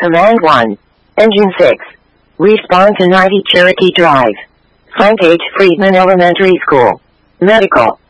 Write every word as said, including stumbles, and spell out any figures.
Command one. Engine six. Respond to ninety Cherokee Drive. Frank H. Friedman Elementary School. Medical.